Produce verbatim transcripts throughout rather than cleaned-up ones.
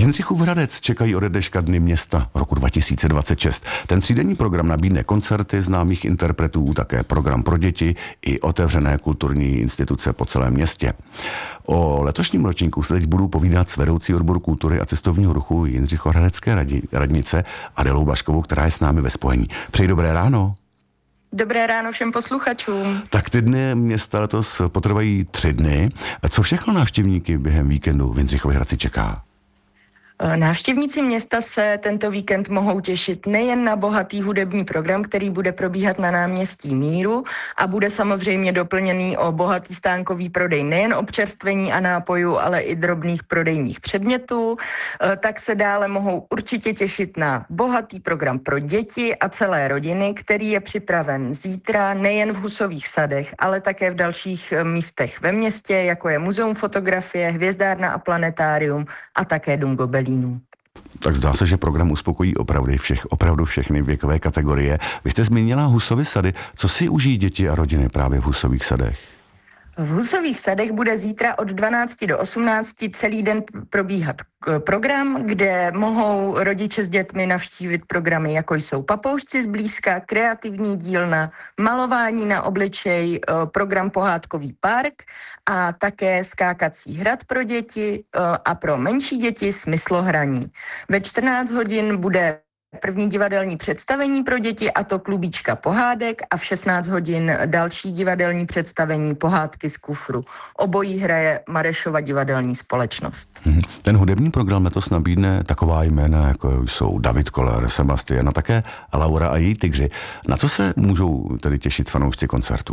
Jindřichův Hradec čekají ode dneška Dny města roku dva tisíce dvacet šest. Ten třídenní program nabídne koncerty známých interpretů, také program pro děti i otevřené kulturní instituce po celém městě. O letošním ročníku se teď budu povídat s vedoucí odboru kultury a cestovního ruchu Jindřichohradecké radnice Adélou Blažkovou, která je s námi ve spojení. Přeji dobré ráno. Dobré ráno všem posluchačům. Tak ty dny města letos potrvají tři dny. Co všechno návštěvníky během víkendu v Jindřichově Hradci čeká? Návštěvníci města se tento víkend mohou těšit nejen na bohatý hudební program, který bude probíhat na náměstí Míru a bude samozřejmě doplněný o bohatý stánkový prodej nejen občerstvení a nápojů, ale i drobných prodejních předmětů. Tak se dále mohou určitě těšit na bohatý program pro děti a celé rodiny, který je připraven zítra nejen v Husových sadech, ale také v dalších místech ve městě, jako je Muzeum fotografie, Hvězdárna a planetárium a také Dům Gobelínů. Tak zdá se, že program uspokojí opravdu, všech, opravdu všechny věkové kategorie. Vy jste zmínila Husovy sady. Co si užijí děti a rodiny právě v Husových sadech? V Husových sadech bude zítra od dvanácti do osmnácti celý den probíhat program, kde mohou rodiče s dětmi navštívit programy, jako jsou Papoušci zblízka, kreativní dílna, malování na obličej, program Pohádkový park a také skákací hrad pro děti a pro menší děti smyslohraní. Ve čtrnáct hodin bude první divadelní představení pro děti, a to Klubíčka pohádek, a v šestnáct hodin další divadelní představení Pohádky z kufru. Obojí hraje Marešova divadelní společnost. Ten hudební program letos nabídne taková jména, jako jsou David Koller, Sebastian a také Laura a její tygři. Na co se můžou tedy těšit fanoušci koncertů?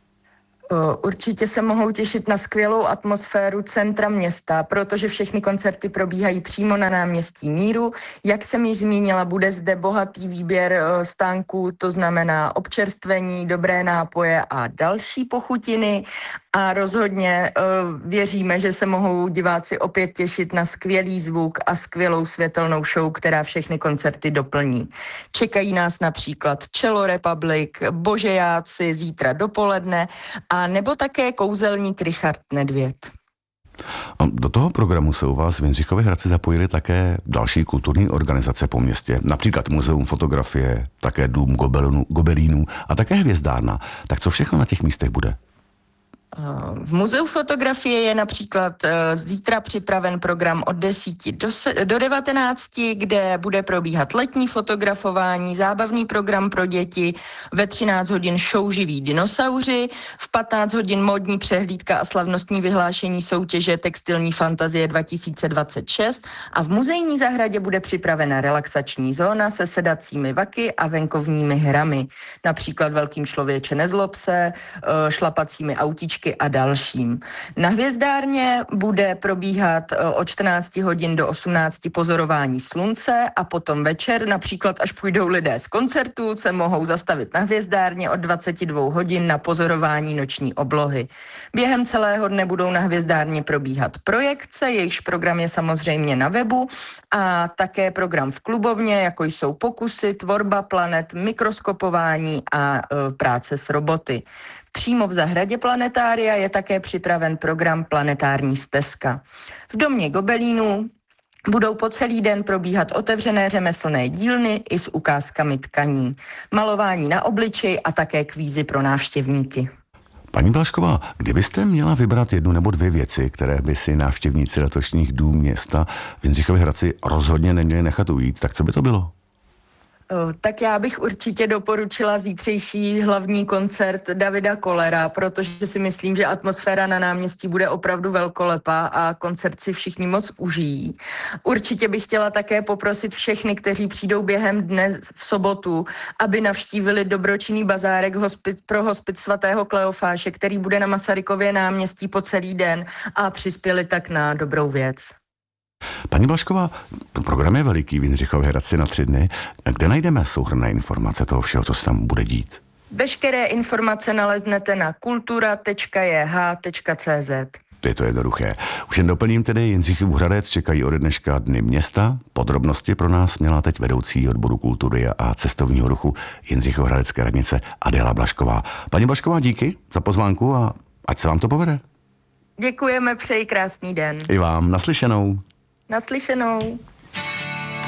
Určitě se mohou těšit na skvělou atmosféru centra města, protože všechny koncerty probíhají přímo na náměstí Míru. Jak jsem již zmínila, bude zde bohatý výběr stánků, to znamená občerstvení, dobré nápoje a další pochutiny. A rozhodně uh, věříme, že se mohou diváci opět těšit na skvělý zvuk a skvělou světelnou show, která všechny koncerty doplní. Čekají nás například Cello Republic, Božejáci zítra dopoledne a nebo také kouzelník Richard Nedvěd. A do toho programu se u vás v Jindřichově Hradci zapojily také další kulturní organizace po městě, například Muzeum fotografie, také Dům Gobelínů a také Hvězdárna. Tak co všechno na těch místech bude? V Muzeu fotografie je například zítra připraven program od deseti do devatenácti, kde bude probíhat letní fotografování, zábavný program pro děti, ve třináct hodin show Živí dinosauři, v patnáct hodin módní přehlídka a slavnostní vyhlášení soutěže Textilní fantazie dva tisíce dvacet šest a v muzejní zahradě bude připravena relaxační zóna se sedacími vaky a venkovními hrami, například Velkým člověče nezlob se, šlapacími autíčky a dalším. Na Hvězdárně bude probíhat od čtrnácti hodin do osmnácti pozorování slunce a potom večer, například až půjdou lidé z koncertu, se mohou zastavit na Hvězdárně od dvaceti dvou hodin na pozorování noční oblohy. Během celého dne budou na Hvězdárně probíhat projekce, jejichž program je samozřejmě na webu a také program v klubovně, jako jsou pokusy, tvorba planet, mikroskopování a e, práce s roboty. Přímo v zahradě planetária je také připraven program Planetární stezka. V domě Gobelínů budou po celý den probíhat otevřené řemeslné dílny i s ukázkami tkaní, malování na obličej a také kvízy pro návštěvníky. Paní Blažková, kdybyste měla vybrat jednu nebo dvě věci, které by si návštěvníci letošních dnů města v Jindřichově Hradci rozhodně neměli nechat ujít, tak co by to bylo? Tak já bych určitě doporučila zítřejší hlavní koncert Davida Kollera, protože si myslím, že atmosféra na náměstí bude opravdu velkolepá a koncert si všichni moc užijí. Určitě bych chtěla také poprosit všechny, kteří přijdou během dne v sobotu, aby navštívili dobročinný bazárek hospit, pro hospic svatého Kleofáše, který bude na Masarykově náměstí po celý den a přispěli tak na dobrou věc. Paní Blažková, program je veliký v Jindřichově Hradci na tři dny. Kde najdeme souhrnné informace toho všeho, co se tam bude dít? Veškeré informace naleznete na kultura tečka j h tečka c z. Je to jednoduché. Už jen doplním tedy, Jindřichův Hradec čekají ode dneška Dny města. Podrobnosti pro nás měla teď vedoucí odboru kultury a cestovního ruchu Jindřichohradecké radnice Adéla Blažková. Paní Blažková, díky za pozvánku a ať se vám to povede. Děkujeme, přeji krásný den. I vám, naslyšenou. Naslyšenou.